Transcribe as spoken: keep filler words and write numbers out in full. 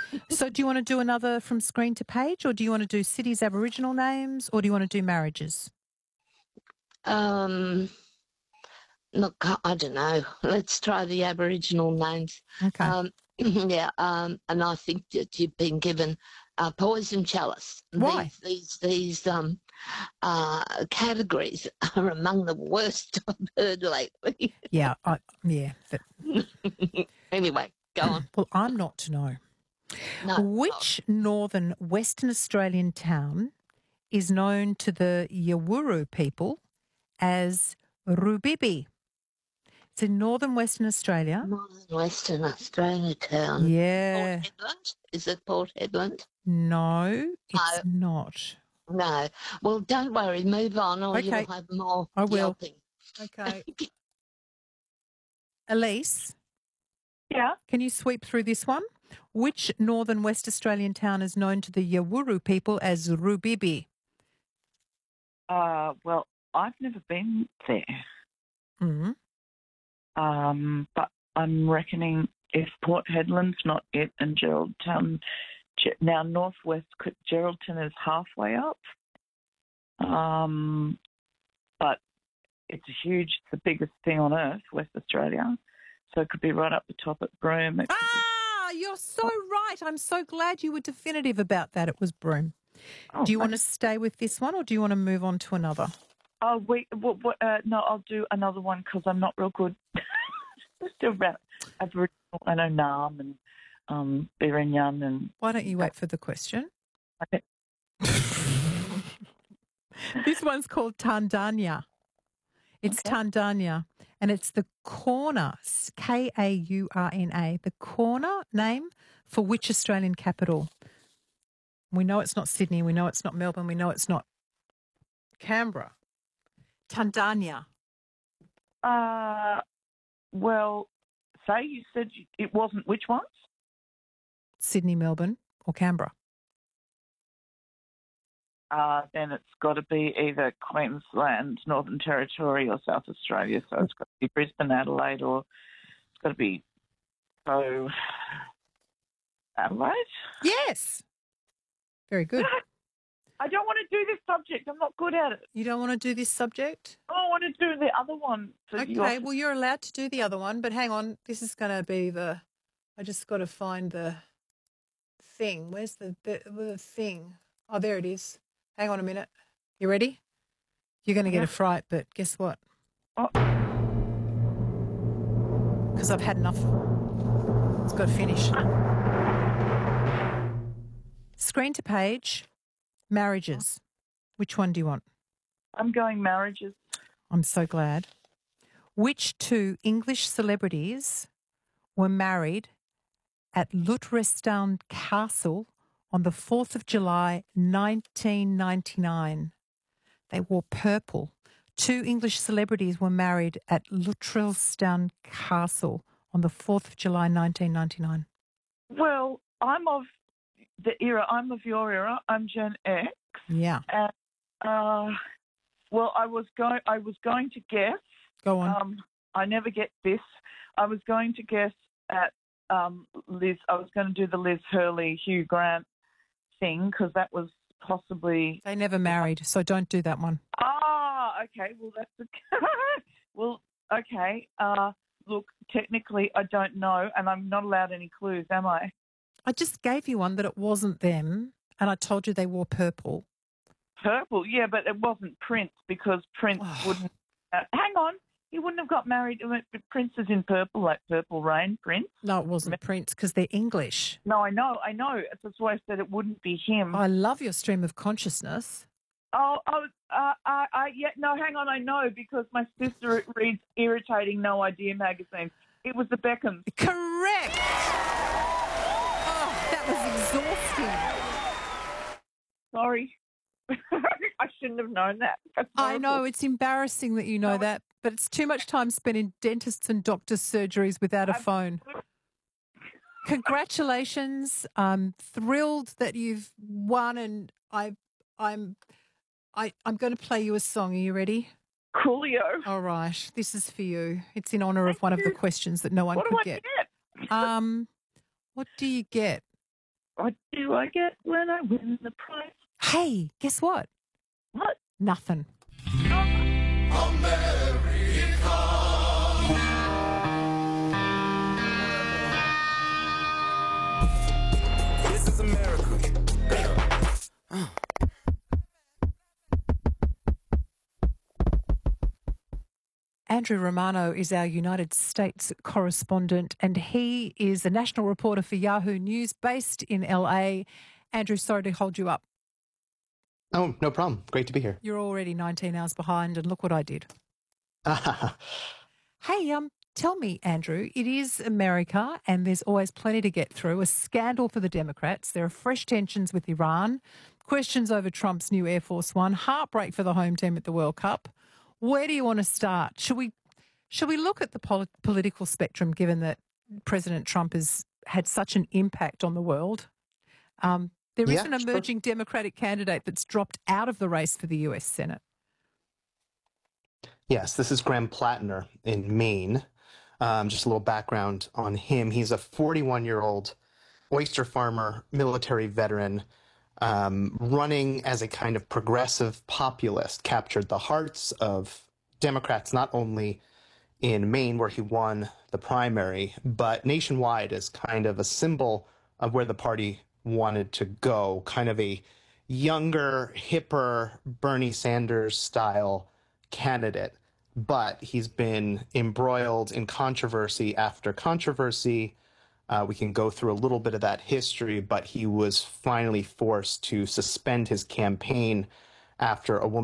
So do you want to do another from screen to page, or do you want to do cities, Aboriginal names, or do you want to do marriages? Um, look, I I don't know. Let's try the Aboriginal names. Okay. Um, yeah, um, and I think that you've been given uh, poison chalice. Why? These these these um uh categories are among the worst I've heard lately. Yeah, I, yeah. But Anyway, go on. well, I'm not to know. No, Which northern Western Australian town is known to the Yawuru people as Rubibi? It's in northern Western Australia. Northern Western Australia town. Port Yeah. Hedland? Is it Port Hedland? No, it's No, not. no. Well, don't worry. Move on, or Okay, you'll have more I will. yelping. Okay. Elise, Yeah. can you sweep through this one? Which northern West Australian town is known to the Yawuru people as Rubibi? Uh, well, I've never been there, Mm. um, but I'm reckoning if Port Hedland's not it and Geraldton, Ge- now Northwest Cook- Geraldton is halfway up, um, but it's a huge, it's the biggest thing on earth, West Australia, so it could be right up the top at Broome. It could be- Ah, you're so right. I'm so glad you were definitive about that. It was Broome. oh, Do you want to okay. stay with this one, or do you want to move on to another? Oh, wait, what, what, uh, no, I'll do another one because I'm not real good. Still about Aboriginal. I know Naarm and um, Birinyan and Why don't you wait for the question? okay. This one's called Tandanya. It's Okay. Tandanya, and it's the corner, K A U R N A, the corner name for which Australian capital? We know it's not Sydney, we know it's not Melbourne, we know it's not Canberra. Tandanya. Uh, well, say you said you- it wasn't which ones? Sydney, Melbourne, or Canberra. Uh, then it's got to be either Queensland, Northern Territory, or South Australia. So it's got to be Brisbane, Adelaide, or it's got to be so Adelaide. Yes. Very good. I don't want to do this subject. I'm not good at it. You don't want to do this subject? I want to do the other one. So you Okay, offered- well, you're allowed to do the other one, but hang on. This is going to be the. I just got to find the thing. Where's the, the the thing? Oh, there it is. Hang on a minute. You ready? You're going to get Yeah. a fright, but guess what? Oh. Because I've had enough. It's got to finish. Screen to page, marriages. Which one do you want? I'm going marriages. I'm so glad. Which two English celebrities were married at Luthrestown Castle on the fourth of July, nineteen ninety-nine? They wore purple. Two English celebrities were married at Luthrestown Castle on the fourth of July, nineteen ninety-nine. Well, I'm of the era. I'm of your era. I'm Gen X. Yeah. And, uh, well, I was going. I was going to guess. Go on. Um, I never get this. I was going to guess at um, Liz. I was going to do the Liz Hurley, Hugh Grant thing because that was possibly. They never married, so don't do that one. Ah, okay. Well, that's a... well, okay. Uh, look, technically, I don't know, and I'm not allowed any clues, am I? I just gave you one that it wasn't them, and I told you they wore purple. Purple, yeah, but it wasn't Prince because Prince Oh. wouldn't. Uh, hang on, he wouldn't have got married. Prince is in purple, like Purple Rain. Prince. No, it wasn't Prince because they're English. No, I know, I know. That's why I said it wouldn't be him. I love your stream of consciousness. Oh, oh, uh, uh, uh, yeah, no, hang on, I know because my sister reads irritating No Idea magazine. It was the Beckhams. Correct. Oh, that was exhausting. Sorry. I shouldn't have known that. That's I know horrible. it's embarrassing that you know No, that, but it's too much time spent in dentists and doctors' surgeries without a I've- phone. Congratulations! I'm thrilled that you've won, and I, I'm, I, I'm going to play you a song. Are you ready? Coolio. All right, this is for you. It's in honour of one of the questions that no one What could do I get. get? Um, what do you get? What do I get when I win the prize? Hey, guess what? What? Nothing. This is America. Uh. Andrew Romano is our United States correspondent, and he is a national reporter for Yahoo News based in L A. Andrew, sorry to hold you up. Oh, no problem. Great to be here. You're already nineteen hours behind, and look what I did. Hey, um, tell me, Andrew, it is America, and there's always plenty to get through. A scandal for the Democrats. There are fresh tensions with Iran, questions over Trump's new Air Force One, heartbreak for the home team at the World Cup. Where do you want to start? Should we should we look at the pol- political spectrum, given that President Trump has had such an impact on the world? Um, there Yeah, is an emerging sure. Democratic candidate that's dropped out of the race for the U S Senate. Yes, this is Graham Plattner in Maine. Um, just a little background on him. He's a forty-one-year-old oyster farmer, military veteran, um, running as a kind of progressive populist, captured the hearts of Democrats, not only in Maine, where he won the primary, but nationwide as kind of a symbol of where the party wanted to go, kind of a younger, hipper, Bernie Sanders style candidate. But he's been embroiled in controversy after controversy. Uh, we can go through a little bit of that history, but he was finally forced to suspend his campaign after a woman